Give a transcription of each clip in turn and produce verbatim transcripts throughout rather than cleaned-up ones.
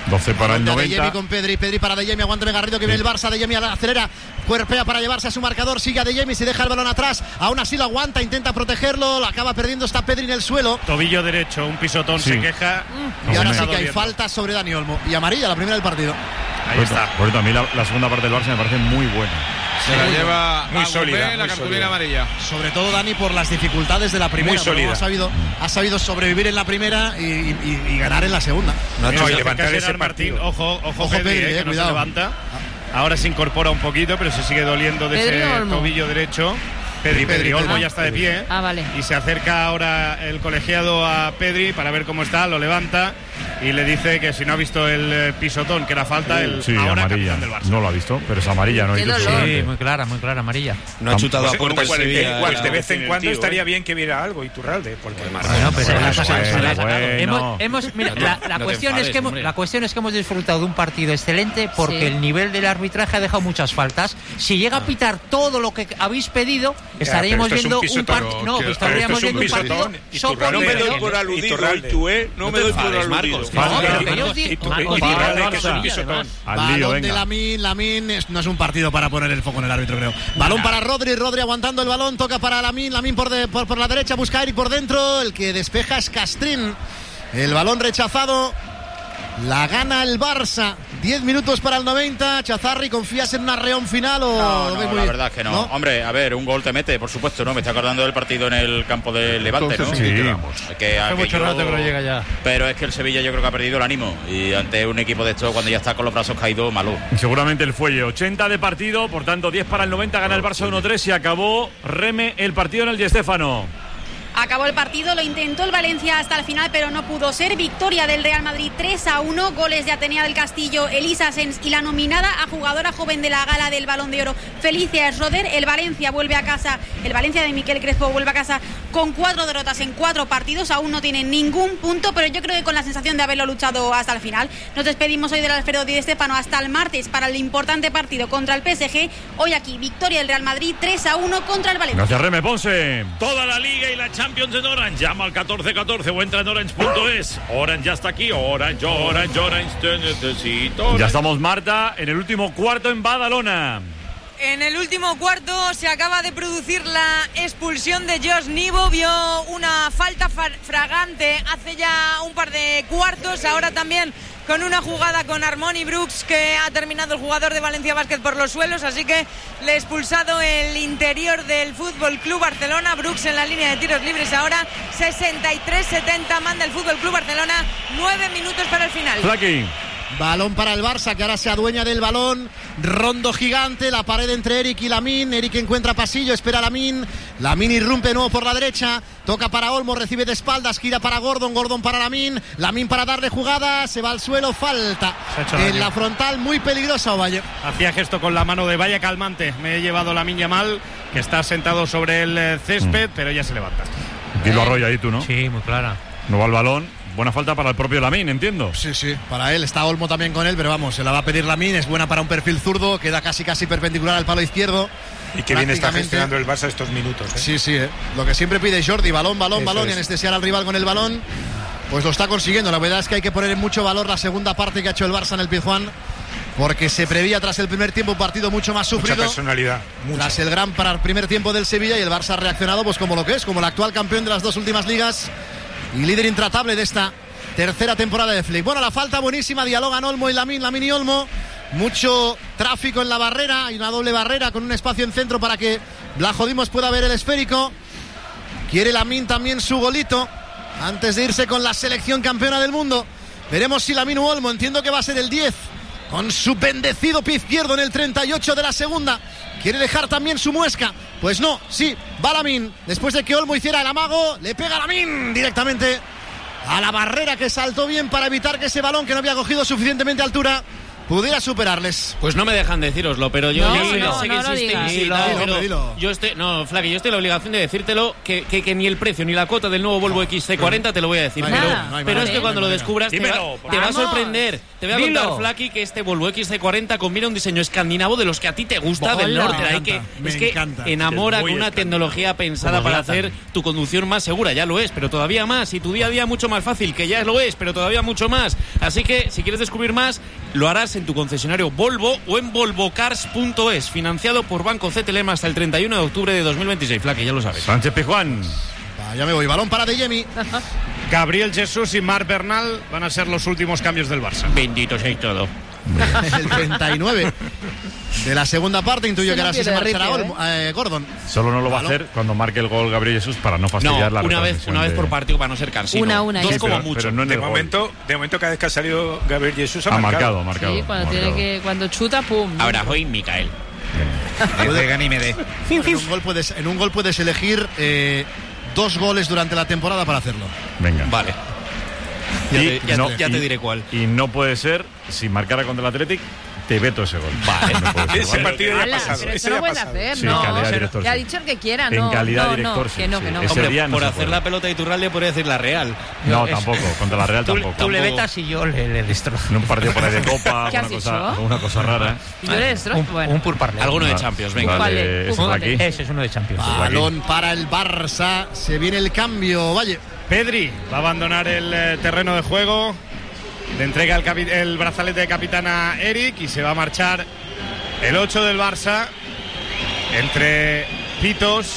doce para el noventa. Adeyemi con Pedri, Pedri para Adeyemi, aguántame Garrido que sí. Viene el Barça, Adeyemi acelera, cuerpea para llevarse a su marcador, sigue Adeyemi, se deja el balón atrás, aún así lo aguanta, intenta protegerlo, lo acaba perdiendo, está Pedri en el suelo. Tobillo derecho, un pisotón, sí. se queja. Y ahora sí que hay falta sobre Dani Olmo. Y amarilla, la primera del partido. Ahí por está. Por eso a mí la, la segunda parte del Barça me parece muy buena. Se la lleva muy a sólida, Goumbé, la muy cartulina sólida. amarilla. Sobre todo Dani por las dificultades de la primera. Muy sólida. Ha sabido, ha sabido sobrevivir en la primera y, y, y ganar en la segunda. No, no, y levantar ese Martín, partido. ojo, ojo, ojo Pedri, Pedri, eh, eh, que no cuidado. se levanta. Ahora se incorpora un poquito, pero se sigue doliendo de Pedri ese Olmo. tobillo derecho. Pedri, Pedri, Pedri, Olmo Pedri. ya está de pie. Ah, vale. Y se acerca ahora el colegiado a Pedri para ver cómo está, lo levanta y le dice que si no ha visto el eh, pisotón, que era falta, el Sí, ahora amarilla. capitán del Barça. No lo ha visto, pero es amarilla, ¿no? Qué dolor. Sí, muy clara, muy clara, amarilla. No ha chutado Pues, a puerta el pues, Sevilla. pues, de la- vez en cuando tío, estaría ¿eh? bien que viera algo Iturralde, porque Bueno, pero Bueno, las cosas- bueno, las- bueno. hemos, hemos- mira, No te- la, la no te cuestión enfades, es que hemos, hombre. la cuestión es que hemos disfrutado de un partido excelente porque Sí. el nivel del arbitraje ha dejado muchas faltas. Si llega a pitar todo lo que habéis pedido, estaríamos pero esto es un viendo un, pisotón, partido. No, que- estaríamos pero esto viendo es un un partido pisotón, Iturralde. soporido. No me doy por aludido, Iturralde. Itué, no, No me te doy por enfades, aludido. Marcos. No, Falta. pero que yo os di- Itu- Ma- os Iturralde, digo- que es un pisotón. Al Balón lío, de venga. Lamine, Lamine es- no es un partido para poner el foco en el árbitro, creo. Balón para Rodri, Rodri aguantando el balón, toca para Lamine, Lamine por, de- por, por la derecha, busca a Eric por dentro, el que despeja es Castrín. El balón rechazado, la gana el Barça. diez minutos para el noventa. Chazarri, ¿confías en un arreón final o No, lo ves no, muy la bien? verdad es que no. Hombre, a ver, un gol te mete, por supuesto, ¿no? Me estoy acordando del partido en el campo de Levante, ¿no? Entonces, sí. Es que Hace mucho aquello- rato que no llega ya. Pero es que el Sevilla yo creo que ha perdido el ánimo. Y ante un equipo de esto, cuando ya está con los brazos caídos, malo. Seguramente el fuelle. ochenta de partido, por tanto diez para el noventa, gana el Barça uno tres y acabó Reme el partido en el Di Stéfano. Acabó el partido, lo intentó el Valencia hasta el final, pero no pudo ser. Victoria del Real Madrid tres a uno, goles de Atenea del Castillo, Elisa Sens y la nominada a jugadora joven de la gala del Balón de Oro, Felicia Schroeder. El Valencia vuelve a casa, el Valencia de Miquel Crespo vuelve a casa con cuatro derrotas en cuatro partidos, aún no tiene ningún punto, pero yo creo que con la sensación de haberlo luchado hasta el final. Nos despedimos hoy del Alfredo Di Stéfano hasta el martes para el importante partido contra el P S G. Hoy aquí, victoria del Real Madrid tres a uno contra el Valencia. Gracias, Reme Ponce. Toda la Liga y la Champions en Orange. Llama al catorce catorce o entra en orange punto es. Orange ya está aquí. Orange, Orange, Orange, te necesito. Ya estamos, Marta, en el último cuarto en Badalona. En el último cuarto se acaba de producir la expulsión de Josh Nivo. Vio una falta fragante hace ya un par de cuartos. Ahora también con una jugada con Armoni Brooks, que ha terminado el jugador de Valencia Basket por los suelos, así que le ha expulsado el interior del Fútbol Club Barcelona. Brooks en la línea de tiros libres ahora. Sesenta y tres setenta manda el Fútbol Club Barcelona. Nueve minutos para el final. Flaqui. Balón para el Barça, que ahora se adueña del balón. Rondo gigante, la pared entre Eric y Lamine. Eric encuentra pasillo, espera a Lamine. Lamine irrumpe de nuevo por la derecha. Toca para Olmo, recibe de espaldas, gira para Gordon. Gordon para Lamine. Lamine para darle jugada, se va al suelo, falta. En la frontal, muy peligrosa Ovalle. Hacía gesto con la mano de vaya calmante. Me he llevado Lamine Yamal, que está sentado sobre el eh, césped, mm. pero ya se levanta. Y lo arrolla ahí tú, ¿no? Sí, muy clara. No va el balón. Buena falta para el propio Lamine, entiendo. Sí, sí, para él. Está Olmo también con él, pero vamos, se la va a pedir Lamine. Es buena para un perfil zurdo, queda casi casi perpendicular al palo izquierdo. Y que bien está gestionando el Barça estos minutos, ¿eh? Sí, sí, ¿eh? Lo que siempre pide Jordi, balón, balón, Eso balón, es. y anestesiar al rival con el balón, pues lo está consiguiendo. La verdad es que hay que poner en mucho valor la segunda parte que ha hecho el Barça en el Pizjuán, porque se prevía tras el primer tiempo un partido mucho más sufrido. Mucha personalidad. Mucha. Tras el gran para el primer tiempo del Sevilla, y el Barça ha reaccionado pues como lo que es, como el actual campeón de las dos últimas ligas y líder intratable de esta tercera temporada de Flick. Bueno, la falta buenísima, dialogan Olmo y Lamine, Lamine y Olmo. Mucho tráfico en la barrera, hay una doble barrera con un espacio en centro para que Blajodimos pueda ver el esférico. Quiere Lamine también su golito antes de irse con la selección campeona del mundo. Veremos si Lamine u Olmo, entiendo que va a ser el diez, con su bendecido pie izquierdo en el treinta y ocho de la segunda. Quiere dejar también su muesca. Pues no, sí, va Lamine. Después de que Olmo hiciera el amago, le pega a Lamine directamente a la barrera, que saltó bien para evitar que ese balón, que no había cogido suficientemente altura, pudiera superarles. Pues no me dejan decíroslo, pero yo No, yo sé, no, sé que no lo existe digas. y Dilo, tal, dilo, pero dilo. yo estoy, no, Flaky, yo estoy en la obligación de decírtelo que, que, que ni el precio ni la cuota del nuevo Volvo X C cuarenta te lo voy a decir, No hay pero, manera, no hay pero manera, es que no cuando hay lo manera. descubras te, va, Dímelo, te va a vamos. sorprender. Te voy a Dilo. contar, Flaky, que este Volvo X C cuarenta combina un diseño escandinavo de los que a ti te gusta del Hola. norte. Me Hay que, encanta, me es que encanta. enamora Es muy con una escandinavo. tecnología pensada Como para Zlatan. hacer tu conducción más segura, ya lo es, pero todavía más, y tu día a día mucho más fácil, que ya lo es, pero todavía mucho más. Así que si quieres descubrir más, lo harás en tu concesionario Volvo o en volvocars punto es, financiado por Banco C T L M hasta el treinta y uno de octubre de dos mil veintiséis. Flaky, ya lo sabes. Sánchez Pizjuán. Va, ya me voy, balón para De Jemi. Gabriel Jesús y Marc Bernal van a ser los últimos cambios del Barça. Bendito sea todo. El treinta y nueve de la segunda parte, intuyo Se que no ahora sí se pierde marchará ritmo, Olmo- eh, Gordon. Solo no lo va a Balón. hacer cuando marque el gol Gabriel Jesús para no No, fastidiar la una vez, retransmisión una vez de- por partido para no ser cansino. Una, una, Dos ya. como pero, mucho. pero no en De el gol. momento, de momento, cada vez que ha salido Gabriel Jesús ha, Ha marcado, ha marcado. Sí, cuando ha tiene marcado. que cuando chuta, pum. Ahora, hoy Micael. En un gol puedes, en un gol puedes elegir eh, dos goles durante la temporada para hacerlo. Venga. Vale. Y Ya te- ya no- te- ya te y- diré cuál. Y no puede ser, si marcara contra el Athletic, te veto ese gol. Vale. No puede ser, Ese ¿vale? partido ya ha Ala, pasado. pero ese eso ya no ha puedes pasado. hacer, Sí, no. en calidad de director, Ya ha sí. dicho el que quiera, En no. calidad no, de director, no, sí, que no, sí. que no. Ese Hombre, día no por se hacer puede. la pelota de Iturralde podría decir la Real. No, Es- tampoco. Contra la Real Tú, tampoco. tú le Tampoco. vetas y yo le, le destrozo. En un partido por ahí de Copa, ¿Qué alguna has cosa, dicho? una cosa rara. Y yo le destrozo. Un, Bueno. un purparle. Alguno de Vale. Champions, venga. Vale, Vale, este de vale. aquí. Ese es uno de Champions. Balón para el Barça. Se viene el cambio. Valle. Pedri va a abandonar el eh, terreno de juego. Le entrega el, capi- el brazalete de capitán a Eric y se va a marchar el ocho del Barça entre Pitos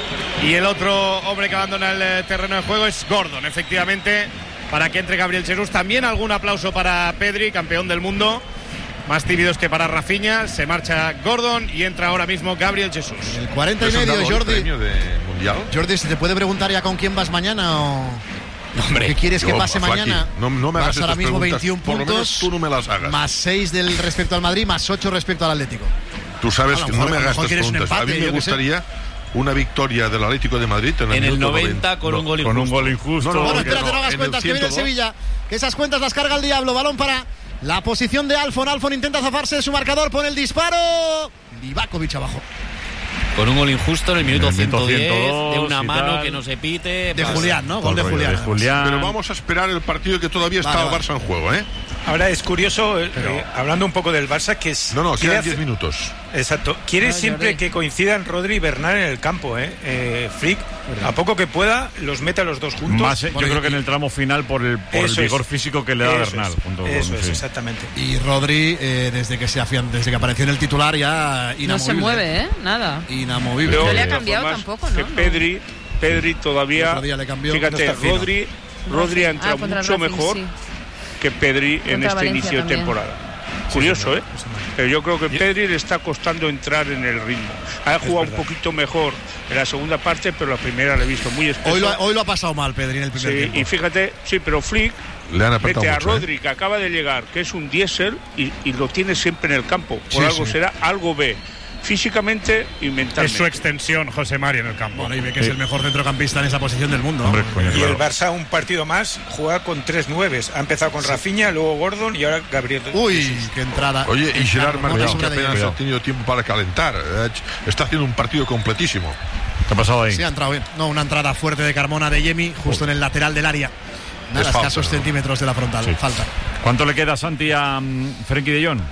y el otro hombre que abandona el eh, terreno de juego es Gordon, efectivamente, para que entre Gabriel Jesús. También algún aplauso para Pedri, campeón del mundo. Más tímidos que para Rafinha. Se marcha Gordon y entra ahora mismo Gabriel Jesús. El cuarenta y ¿Les han medio, dado el Jordi. premio de mundial? Jordi, ¿se te puede preguntar ya con quién vas mañana o Hombre, qué quieres que Yo, pase Flaky, mañana? no- no me hagas Vas ahora estas mismo preguntas, veintiún por lo menos puntos, tú no me las hagas. más seis del respecto al Madrid, más ocho respecto al Atlético. Tú sabes A lo que mejor- no me a lo hagas mejor estas quieres un preguntas. empate, a mí yo me qué sé. gustaría una victoria del Atlético de Madrid en el, en el minuto noventa con un gol Con un injusto. gol injusto. No, no, Bueno, porque espérate, no, no, hagas en cuentas, el que viene el ciento dos. Sevilla. Que esas cuentas las carga el diablo. Balón para la posición de Alfon. Alfon intenta zafarse de su marcador, pone el disparo. Livakovic abajo. Con un gol injusto en el minuto En el minuto ciento diez, ciento dos de una y mano tal. que no se pite. De pasa. Julián, ¿no? Gol de Todo el rollo Julián. de Julián. Pero vamos a esperar el partido que todavía está Vale, el vale. Barça en juego, ¿eh? Ahora es curioso, eh, eh, hablando un poco del Barça, que es, No, no, quiere quedan hacer- diez minutos. Exacto. Quiere No, siempre Jordi. que coincidan Rodri y Bernal en el campo, ¿eh? eh Flick, a poco que pueda, los mete a los dos juntos. Más, eh, yo Bueno, y- creo que en el tramo final por el, por el Eso vigor es. físico que le da Eso Bernal. es, junto con- Eso es, sí. exactamente. Y Rodri, eh, desde que se afian, desde que apareció en el titular, ya inamovible. No se mueve, ¿eh? Nada. Inamovible. Pero, No le ha de todas cambiado formas, tampoco, ¿no? Que No. Pedri, Pedri todavía. Otro día le cambió. Fíjate, No está fino. Rodri, Rodri ha entrado Ah, contra el mucho Racing, mejor sí. que Pedri en Contra este Valencia inicio de también. temporada. Curioso, ¿eh? Pero yo creo que Pedri le está costando entrar en el ritmo. Ha jugado un verdad. poquito mejor en la segunda parte, pero la primera la he visto muy espeso. Hoy lo, ha- hoy lo ha pasado mal, Pedri, en el primer Sí, tiempo. y fíjate, sí, pero Flick Le han apretado mete a mucho, ¿eh? Rodri, que acaba de llegar, que es un diésel, y, y lo tiene siempre en el campo. Por Sí, algo sí. será, algo ve. Físicamente y Es mentalmente. su extensión, José Mari, en el campo. Bueno, y ve que es el mejor centrocampista en esa posición del mundo. ¿no? Hombre, coño, Y claro. el Barça, un partido más, juega con tres nueves. Ha empezado con Rafinha, luego Gordon y ahora Gabriel. Uy, qué entrada. Oye, y Gerard Carmona Martín, que sobre de apenas Jong. ha tenido tiempo para calentar. eh, Está haciendo un partido completísimo. ¿Qué ha pasado ahí? Sí, ha entrado bien. No, una entrada fuerte de Carmona de Yemi, justo en el lateral del área. Nada, Es falta, escasos ¿no? centímetros de la frontal. Sí. Falta. ¿Cuánto le queda a Santi a um, Frenkie de Jong?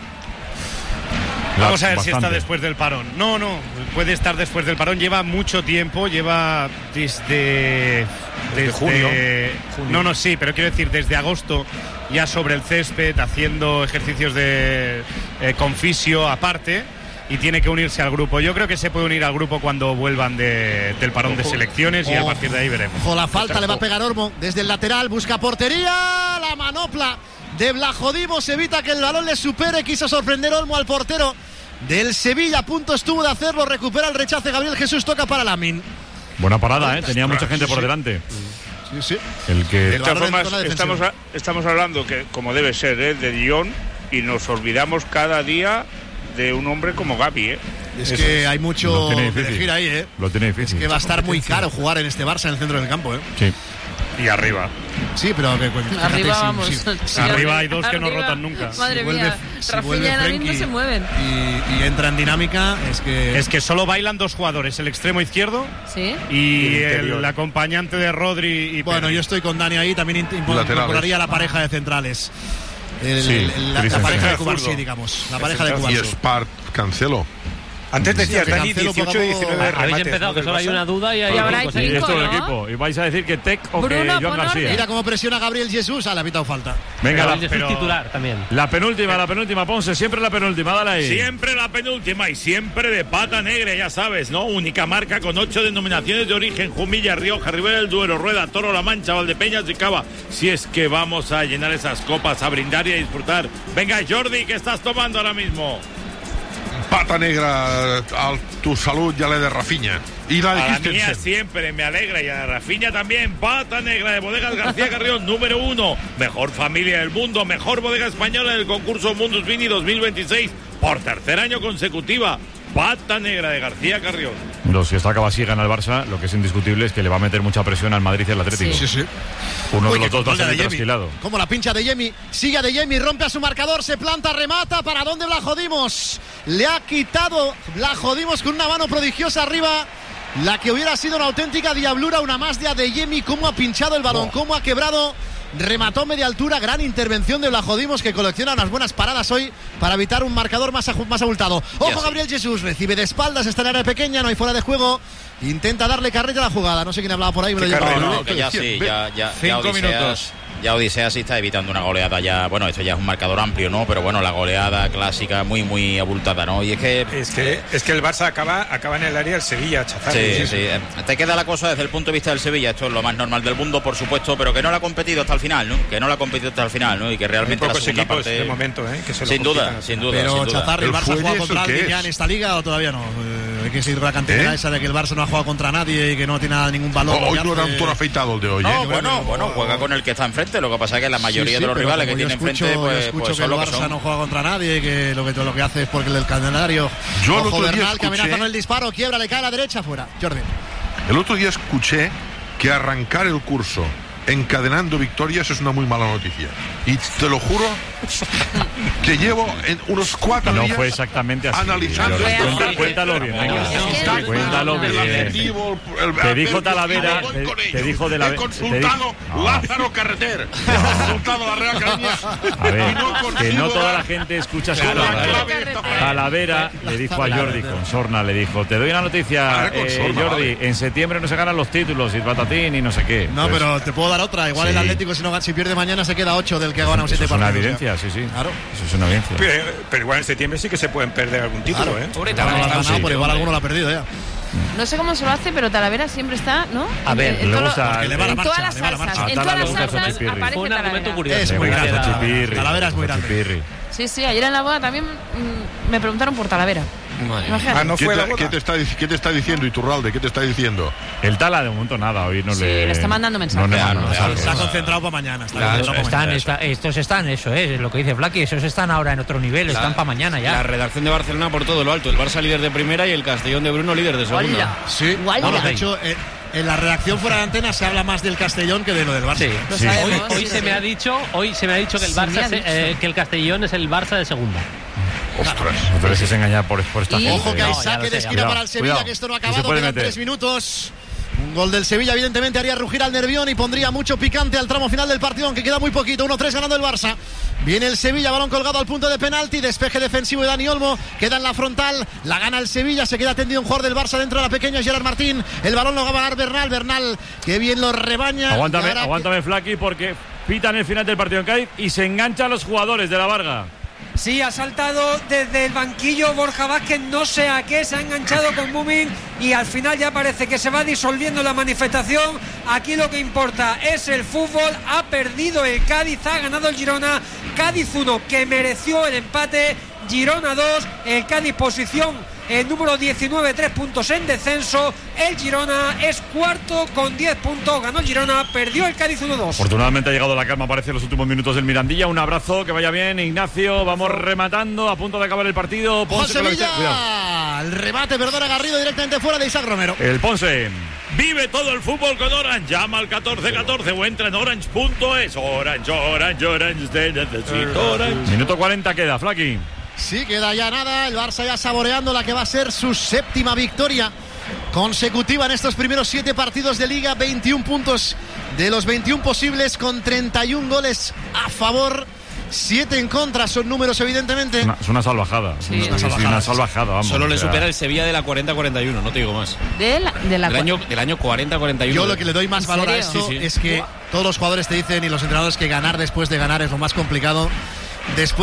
Vamos a ver si Bastante. está después del parón. No, no, puede estar después del parón. Lleva mucho tiempo, lleva desde. Desde, junio. No, no, sí, pero quiero decir, desde agosto ya sobre el césped, haciendo ejercicios de eh, con fisio aparte. Y tiene que unirse al grupo. Yo creo que se puede unir al grupo cuando vuelvan de- del parón de selecciones y a Ojo. partir de ahí veremos. Ojo, la falta le va a pegar Olmo desde el lateral, busca portería, la manopla de Blajodimos evita que el balón le supere, quiso sorprender Olmo al portero del Sevilla, a punto estuvo de hacerlo, recupera el rechace Gabriel Jesús, toca para Lamin. Buena parada, ¿eh? Tenía mucha gente por delante. Sí, sí. El que... De El todas balón en formas, zona defensiva. estamos, a- estamos hablando que, como debe ser, ¿eh? de Dion, y nos olvidamos cada día de un hombre como Gavi, ¿eh? Es Eso que es. hay Lo mucho tiene que difícil. elegir ahí, ¿eh? Lo tiene Es difícil. que va a estar muy caro jugar en este Barça en el centro del campo, ¿eh? Sí. Y arriba. Sí, pero que fíjate, Arriba sí, vamos. sí. Sí, Arriba hay dos que no arriba. rotan nunca. Madre Si vuelve- mía, si Rafinha vuelve y Lamin no Frenkie se mueven. Y, y entra en dinámica, es que... Es que solo bailan dos jugadores, el extremo izquierdo ¿Sí? y El el, interior. acompañante de Rodri y Bueno, Pedri. yo estoy con Dani ahí, también int- Laterales. incorporaría la pareja de centrales. El- Sí, el- la, la Christensen. pareja de Zurdo. Cubarsí, digamos. La El pareja de central. Y Cubarsí. Spart Cancelo. Antes decías, que Dani, Cancelo dieciocho poco a y poco- diecinueve Habéis remates, empezado ¿no? que del solo hay Barça. una duda y hay Y habrá cinco, cinco, Y seis. esto es el ¿no? equipo. Y vais a decir que Tec o Bruno, que Joan pon García. orden. Mira cómo presiona Gabriel Jesús. Ah, le ha pitado falta. Venga, Pero la, el de su titular también. la penúltima, la penúltima, Ponce. Siempre la penúltima, dale ahí. Siempre la penúltima y siempre de pata negra, ya sabes, ¿no? Única marca con ocho denominaciones de origen: Jumilla, Rioja, Ribera del Duero, Rueda, Toro, La Mancha, Valdepeñas y Cava. Si es que vamos a llenar esas copas, a brindar y a disfrutar. Venga, Jordi, ¿qué estás tomando ahora mismo? Pata negra a tu salud ya le de Rafinha. Y la de A la mía Christensen. siempre me alegra y a Rafinha también. Pata negra de Bodegas García Carrión, número uno. Mejor familia del mundo, mejor bodega española del concurso Mundus Vini dos mil veintiséis por tercer año consecutiva. Pata negra de García Carrión. Los que está así gana el Barça, lo que es indiscutible es que le va a meter mucha presión al Madrid y al Atlético. Sí, sí. Uno Uy, de los qué dos va a control de salir Adeyemi. trasquilado. Como la pincha de Yemi. Sigue de Yemi, rompe a su marcador, se planta, remata. ¿Para dónde la jodimos? Le ha quitado, la jodimos con una mano prodigiosa arriba. La que hubiera sido una auténtica diablura, una más de Adeyemi. Cómo ha pinchado el balón, cómo ha quebrado. Remató media altura, gran intervención de Blajodimos, que colecciona unas buenas paradas hoy para evitar un marcador más, aju- más abultado. Ojo, Gabriel Jesús, recibe de espaldas, está en área pequeña, no hay fuera de juego. Intenta darle carrera a la jugada. No sé quién hablaba por ahí, me lo ¿Qué lleva. carrera? No, no, que ya sí, ya, ya, Cinco ya Odiseas, minutos. ya Odiseas sí está evitando una goleada ya, bueno, esto ya es un marcador amplio, ¿no? Pero bueno, la goleada clásica muy, muy abultada, ¿no? Y es que... Es que, es que el Barça acaba, acaba en el área del Sevilla, Chazar. Sí, sí, te queda la cosa desde el punto de vista del Sevilla, esto es lo más normal del mundo, por supuesto, pero que no la ha competido hasta el final, ¿no? Que no la ha competido hasta el final, ¿no? Y que Hay realmente la pocos segunda equipos parte... de momento, ¿eh? Que se lo Sin duda, complican. sin duda, Pero sin duda. Chazarri, ¿el ¿El Barça ha Fuelles jugado o contra qué alguien ya es? en esta liga o todavía no? Eh, hay que seguir la cantidad ¿Eh? esa de que el Barça no ha jugado contra nadie y que no tiene nada, ningún valor. Oh, hoy lo que no era hace. un toro afeitado el de hoy, No, ¿eh? bueno, bueno, juega con el que está enfrente, lo que pasa es que la mayoría Sí, sí, de los pero rivales que como yo tiene escucho, enfrente, yo pues, escucho pues que son el lo que Barça son. no juega contra nadie, que lo que, todo lo que hace es porque el calendario. Yo el Ojo otro día Bernal, que escuché- amenaza con el disparo, quiebra, le cae a la derecha, fuera. Jordi. El otro día escuché que arrancar el curso encadenando victorias es una muy mala noticia. Y te lo juro que llevo en unos cuatro No días fue exactamente así. analizando Pero este cuenta- partido. Cuéntalo bien, venga. Está Cuéntalo el bien. objetivo, el- Te dijo el- Talavera, voy te- con te ello. dijo de la- He te consultado dijo- Lázaro Carreter, he consultado la Real Academia A ver, y no que consigo no toda dar la gente escucha su con la palabra. clave de esta frase. Talavera le dijo a Jordi con sorna, le dijo, te doy una noticia, Ah, con eh, sorna, Jordi, vale. en septiembre no se ganan los títulos y patatín y no sé qué. No, Pues, pero te puedo dar otra. Igual Sí. el Atlético, si, no, si pierde mañana, se queda ocho del que ha ganado eso siete es una partidos. evidencia, sí, sí. Claro. Eso es una evidencia. Pero, pero igual en septiembre sí que se pueden perder algún título, Claro. ¿eh? Pobre No lo Talavera, has ganado, sí, pero igual hombre. alguno lo ha perdido ya. No sé cómo se lo hace, pero Talavera siempre está, ¿no? A ver, En le todo lo- gusta- Porque le va la en marcha, todas las le va la salsas, marcha. en A todas Tala las le gusta salsas Chachipirri. aparece Fue un argumento Talavera. curioso. Es Le muy gusta grande. Chachipirri, Talavera es muy le gusta grande. Chachipirri. Sí, sí, ayer en la boda también mm, me preguntaron por Talavera. Imagínate. Ah, no ¿Qué fue la te, boda. qué te está, dic- qué te está diciendo Iturralde? ¿Qué te está diciendo? El Tala de momento nada, hoy no Sí, le... le está mandando mensajes. No le Claro, manda claro, mensajes. Está concentrado para mañana. Está Claro, concentrado para están, mañana. está- estos están, eso es lo que dice Flaky, esos están ahora en otro nivel, están para mañana La ya. redacción de Barcelona por todo lo alto. El Barça líder de primera y el Castellón de Bruno líder de segunda. Hola. Sí, Guala. bueno, de hecho, eh, en la redacción fuera de antena se habla más del Castellón que de lo del Barça. Sí. Lo Sí. sabemos. Hoy, hoy sí, se sí. me ha dicho, hoy se me ha dicho que el Se me Barça ha se- dicho. eh, que el Castellón es el Barça de segunda. Ostras. No te dejes engañar por, por esta Y- gente. Ojo que hay No, ya saque lo de sé, esquina cuidado, para el Sevilla, cuidado, que esto no ha que se acabado, puede quedan meter. tres minutos. Un gol del Sevilla evidentemente haría rugir al Nervión y pondría mucho picante al tramo final del partido, aunque queda muy poquito. uno tres ganando el Barça. Viene el Sevilla, balón colgado al punto de penalti, despeje defensivo de Dani Olmo, queda en la frontal, la gana el Sevilla, se queda tendido un jugador del Barça dentro de la pequeña, Gerard Martín, el balón lo va a ganar Bernal, Bernal, que bien lo rebaña. Aguántame, Y ahora- aguántame, Flaky, porque pitan el final del partido en Cádiz y se enganchan los jugadores de la Varga. Sí, ha saltado desde el banquillo Borja Vázquez, no sé a qué, se ha enganchado con Mumin y al final ya parece que se va disolviendo la manifestación. Aquí lo que importa es el fútbol, ha perdido el Cádiz, ha ganado el Girona, Cádiz uno, que mereció el empate, Girona dos, el Cádiz posición el número diecinueve, tres puntos en descenso, el Girona es cuarto con diez puntos, ganó el Girona, perdió el Cádiz uno dos. Afortunadamente ha llegado la calma, parece, en los últimos minutos del Mirandilla. Un abrazo, que vaya bien, Ignacio. Vamos rematando, a punto de acabar el partido. Ojo Ponce con la Sevilla, victoria. Cuidado. el remate, perdona Garrido directamente fuera de Isaac Romero. El Ponce. Vive todo el fútbol con Orange. Llama al catorce catorce o entra en orange punto es. Orange, Orange, Orange, te necesito Orange. Minuto cuarenta queda, Flaqui. Sí, queda ya nada. El Barça ya saboreando la que va a ser su séptima victoria consecutiva en estos primeros siete partidos de Liga. veintiún puntos de los veintiún posibles, con treinta y un goles a favor, siete en contra. Son números, evidentemente. Una, es una salvajada. Sí, una, una salvajada, sí, una salvajada, vamos. Solo le o sea, supera el Sevilla de la cuarenta cuarenta y uno, no te digo más. De la, de la Del año, del año cuarenta cuarenta y uno. Yo lo que le doy más ¿En valor a serio? esto Sí, sí. es que todos los jugadores te dicen, y los entrenadores, que ganar después de ganar es lo más complicado. Después